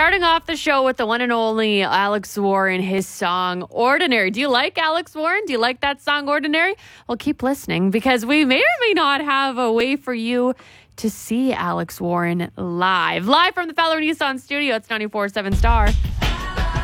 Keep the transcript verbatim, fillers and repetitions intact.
starting off the show with the one and only Alex Warren, his song Ordinary. Do you like Alex Warren? Do you like that song Ordinary? Well, keep listening because we may or may not have a way for you to see Alex Warren live. Live from the Fowler Nissan studio. It's ninety-four point seven Star.